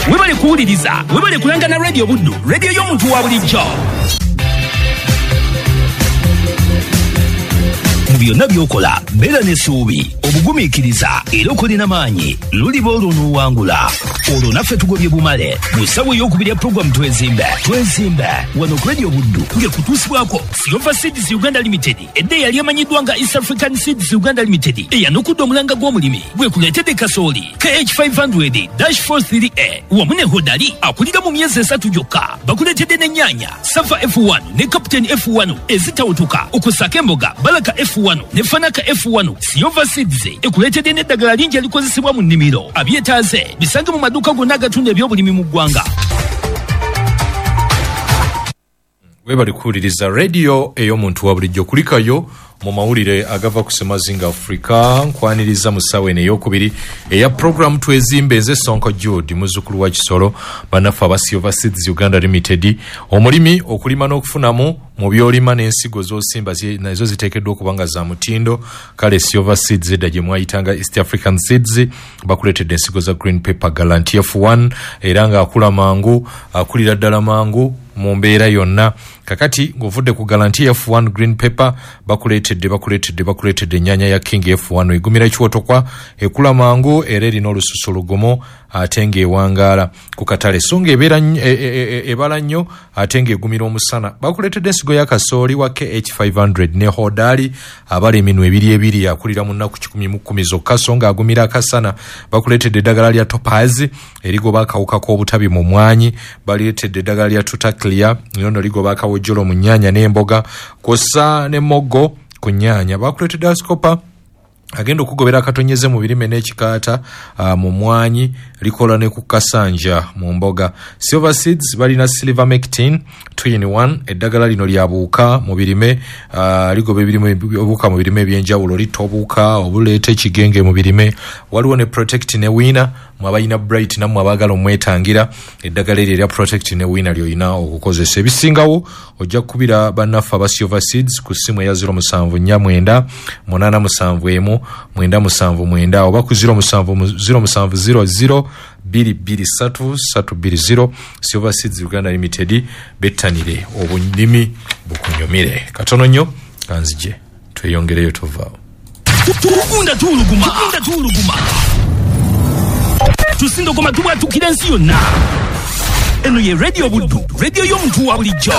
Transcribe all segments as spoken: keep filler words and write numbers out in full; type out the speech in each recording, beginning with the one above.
webale kuwuliriza, webale kulangana radio Buddu, radio y'omuntu wa bulijjo. Mu byonna by'okola beera n'essuubi, obugumiikiriza era okolina maanyi luliba olw'onuwangula. Olwo naffe tugobye bumale mu ssawa ey'okubiri ya puroguramu twezimbe twezimbe wano ku radio Buddu ng'ekutuusibwako Silver Seeds Uganda Limited, edda eyali emanyiddwa nga East African Seeds Uganda Limited, eyanukudde omulanga gw'omulimi bwekuleetedde kasooli K H five hundred dash forty-three A wamu ne hodali akulira mu myezi esatu gyokka. Bakuleetedde n'ennyaanya Safa F one ne Captain F one ezitawutuka, okusaka emboga Baraka F one ne Fanaka F one. Silver Seeds ekuleetedde n'eddagala lingi erikozesebwa mu nnimiro. Abyetaaze bisange mu maduuka gonna agatunda ebyobulimi mu ggwanga. Webali kuwuliriza radio ey'omuntu wa bulijjo kulikayo mu mawulire agava ku Semazinga Africa. Nkwaniriza mu ssaawa eno ey'okubiri eya program twezimbe nze Sonko Jude muzzukulu wa Kisolo, bannaffe aba Silver Seeds Uganda Limited. Omulimi okulima n'okufunamu mu byolima n'ensigo z'osimba nazo ziteekeddwa okuba nga za mutindo. Kale Silver Seeds edda gye mwayitanga East African Seeds bakuleetedde ensigo za green pepper Galanti F one era nga akula mangu, akulira ddala mangu mu mbeera yonna. Kakati ng'ovudde ku Galanti F one green pepper bakuleetedde bakuleetedde bakuleetedde ennyaanya ya King F one egumira ekiwotokwa, ekula mangu era erina olususu lugomo ate ng'ewangaala ku katale, so ng'ebeera ebala nnyo ate ng'egumira omusana. Bakuleetedde ensigo ya kasooli wa K H five hundred ne hodali abala eminwe ebiri ebiri akulira mu nnaku kikumi mu kkumi zokka, so ng'agumira akasana. Bakuleetedde eddagala lya Topaz erigoba akawuka k'obutabi mu mwanyi. Baleetedde eddagala lya Tutaclear lyono ligoba akawojjolo mu nnyaanya n'emboga kw'ossa ne moggo ku nnyaanya. Bakuleetedde Ascopa agenda okugobera akatonyeze mu birime n'ekikaata uh, mu mwanyi, likola ne ku kasanja mu mboga. Silver Seeds balina Silver Mectin two in one, eddagala lino lyabuuka mu birime, uh, ligoba ebirime obuuka mu birime ebyenjawulo, litta obuuka obuleeta ekigenge mu birime. Waliwo ne Protect ne Winner mwabayina Bright namwe abaagala omwetangira eddagala eryo erya Protect ne Winner lyoyina okukozesa. Ebisingawo ojja kukubira bannaffe aba Silver Seeds ku ssimu eya zero seven nine nine munana seven one mwenda seven mwenda oba ku zero seven zero seven zero zero biri biri satu satu biri zero. Silver Seeds Uganda Limited bettanire obunnimi bukunyumire. Katono nnyo kanzije tweyongereyo tovaawo. Tukunda tuluguma tukunda tuluguma tusindogoma tubwatukira ensi yonna. Eno ye radio Buddu, radio y'omuntu wa bulijjo.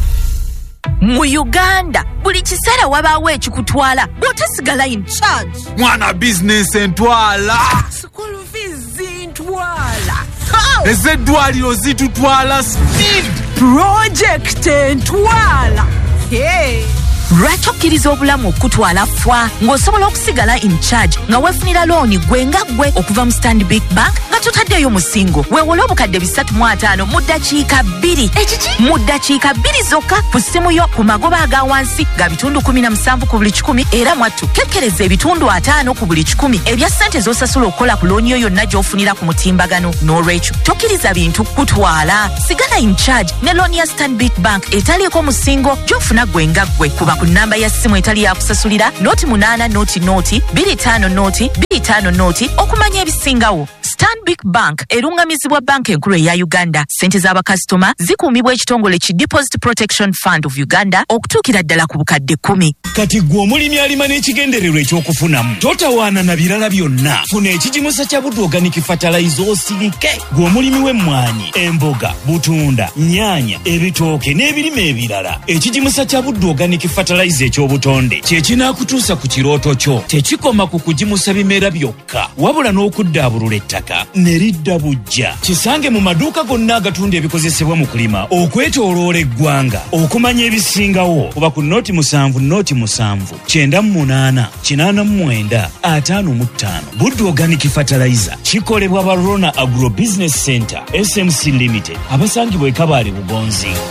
Mu Uganda buli kiseera wabaawo ekikutwala bw'otasigala in charge. Mwana business entwala, school fees ntwala, ezeddwaliro zitutwala, speed project entwala. Hey, lwaki okkiriza obulamu okutwala fwa ng'osobola okusigala in charge nga weefunira looni gwe nga gwe okuva mu Stanbic Bank nga totaddeyo musingo, weewole obukadde bisatu mu ataano mu ddakiika bbiri. Ekiki mu ddakiika bbiri zokka ku ssimu yo ku magoba aga wansi ga bitundu kumi na musanvu ku buli kikumi, era mwattu kekkereza ebitundu ataano ku buli kikumi ebya ssente z'osasula okukola ku looni yo yonna gy'ofunira ku mutimbagano. N'olwekyo tokkiriza bintu kutwala, sigala in charge ne looni ya Stanbic Bank etaliiko musingo gy'ofuna gwe nga gwe. Kuba ku namba ya ssimu etali ya kusasulira noti munana noti noti biri tano noti biri tano noti okumanya ebisingawo. Stanbic Bank erungamizibwa banka enkulu eya Uganda. Sente z'abakasitoma zikuumibwa ekitongole ki Deposit Protection Fund of Uganda okutuukira ddala ku bukadde kumi. Kati gwe omulimi alima n'ekigendererwa ekyokufunamu totawaana na birala byonna. Funa ekigimusa kya Buddu Organic Fertilizer osirike. Gwe omulimi w'emmwanyi, emboga, butunda, nnyaanya, ebitooke n'ebirime ebirala. Ekigimusa kya Buddu Organic Fertilizer eky'obutonde kye kinaakutuusa ku kirooto kyo. Tekikoma ku kugimusa bimera byokka, wabula n'okuddaabulula ettaka ne lidda bujja. Kisange mu maduuka gonna agatunda ebikozesebwa mu kulima okwetooloola eggwanga. Okumanya ebisingawo kuba ku noti musanvu noti musanvu kyenda mu munaana kinaana mu mwenda ataano mu ttaano. Buddu Organic Fertilizer kikolebwa ba Rona Agro Business Center S M C Limited abasangibwa e Kabale Bugonzi.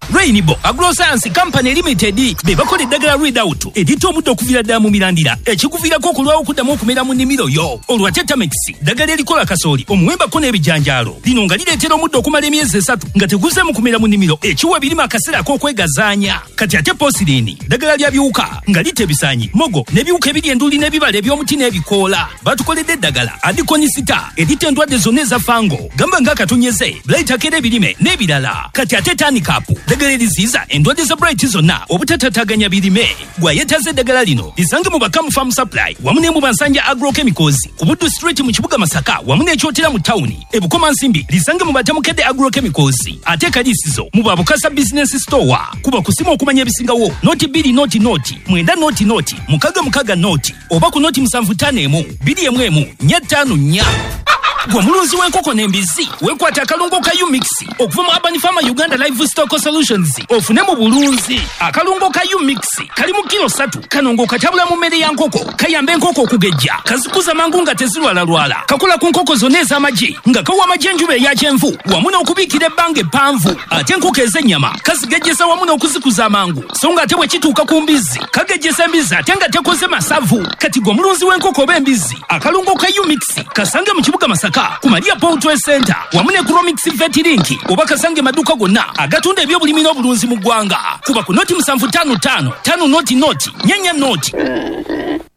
Rainbow Agroscience Company Limited be bakola eddagala Readout edita omuddo okuvira ddala mu mirandira ekikuviirako okulwawo okuddamu okumera mu nnimiro yo. Olwa Tetamix ddagala erikola kasooli omuwembako n'ebijanjaalo lino nga lireetera omuddo okumala emyezi esatu nga teguzeemu kumera mu nnimiro ekiwa ebirime akaseera ak'okwegazaanya. Kati ate Posilini ddagala lya biwuka nga litta ebisaanyi mogo n'ebiwuka ebiri enduli n'ebibala eby'omuti n'ebikoola. Batukoledde eddagala Adikonisita editta endwadde zonna eza fango gamba ng'akatonyeze blayitakeera ebirime n'ebirala. Kati ate Tanikapu ddagala eriziyiza endwadde za Bright zonna obutatataganya birime. Gwayetaze eddagala lino lisange mu Bakamu Farm Supply wamu ne mu Bansanja Agrochemicals ku Buddu Street mu kibuga Masaka wamu n'ekyotera mu tawuni. E Bukoma Nsimbi lisange mu Batamukedde Agrochemicals ate Kalisizo mu Babukasa Business Store. Kuba kusima okumanya ebisingawo noti bbiri noti noti mwenda noti noti mukaga mukaga noti oba ku noti musanvu ttaano emu bbiri emu emu nnya ttaano nnya. Gwe mulunzi w'enkoko n'embizi weekwata akalungo ka U-Mix okuva mu Urban Farmer Uganda Livestock Solutions ofune mu bulunzi. Akalungo ka U-Mix kali mu kilo ssatu kanongo katabula mu mmere ya nkoko kayamba enkoko okugejja kazikuza mangu nga tezirwalalwala kakola ku nkoko zonna ez'amagi nga kawa amagi enjuba eya kyenvu wamu n'okubiikira ebbanga eppanvu. Ate enkoko ez'ennyama kazigejjesa wamu n'okuzikuza amangu so nga ate bwe kituuka ku mbizi kagejjesa embizi ate nga tekoze masavu. Kati gwe mulunzi w'enkoko oba embizi akalungo ka U-Mix kasange mu kibuga Masaka ku Maria Poultry Center wamu ne Gromix Vet Link oba kasange maduuka gonna agatunda ebyobulimi n'obulunzi mu ggwanga. Kuba ku noti musanvu ttaano ttaano ttaano noti noti nyanya noti.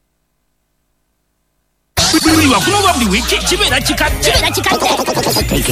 Buli wakuno bwa buli wiiki kibeera kikadde.